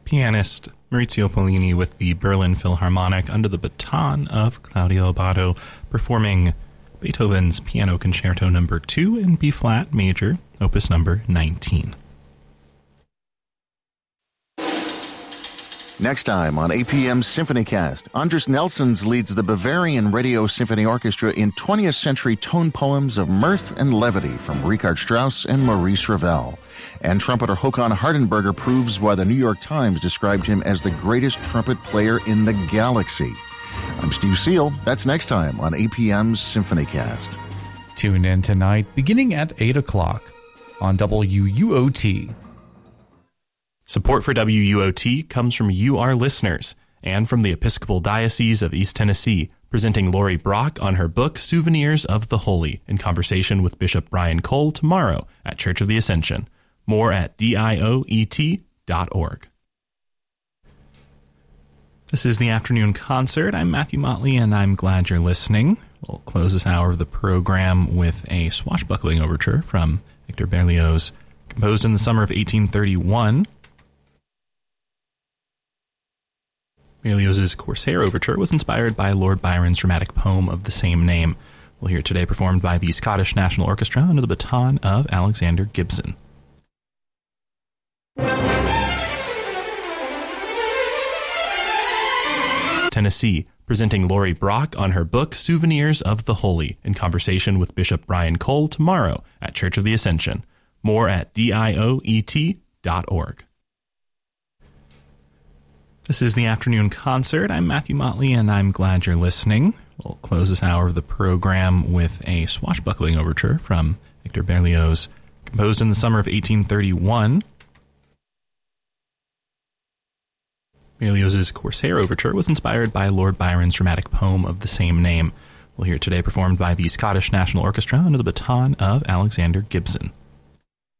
Pianist Maurizio Pollini with the Berlin Philharmonic under the baton of Claudio Abbado, performing Beethoven's Piano Concerto No. 2 in B-flat major, opus number 19. Next time on APM's SymphonyCast, Anders Nelsons leads the Bavarian Radio Symphony Orchestra in 20th century tone poems of mirth and levity from Richard Strauss and Maurice Ravel. And trumpeter Håkan Hardenberger proves why the New York Times described him as the greatest trumpet player in the galaxy. I'm Steve Seal. That's next time on APM's SymphonyCast. Tune in tonight beginning at 8 o'clock on WUOT. Support for WUOT comes from you, our listeners, and from the Episcopal Diocese of East Tennessee, presenting Lori Brock on her book Souvenirs of the Holy, in conversation with Bishop Brian Cole tomorrow at Church of the Ascension. More at dioet.org. This is the Afternoon Concert. I'm Matthew Motley, and I'm glad you're listening. We'll close this hour of the program with a swashbuckling overture from Hector Berlioz, composed in the summer of 1831. Berlioz's Corsair Overture was inspired by Lord Byron's dramatic poem of the same name. We'll hear it today performed by the Scottish National Orchestra under the baton of Alexander Gibson. Tennessee, presenting Lori Brock on her book Souvenirs of the Holy, in conversation with Bishop Brian Cole tomorrow at Church of the Ascension. More at dioet.org. This is the Afternoon Concert. I'm Matthew Motley, and I'm glad you're listening. We'll close this hour of the program with a swashbuckling overture from Hector Berlioz, composed in the summer of 1831. Berlioz's Corsair Overture was inspired by Lord Byron's dramatic poem of the same name. We'll hear it today performed by the Scottish National Orchestra under the baton of Alexander Gibson.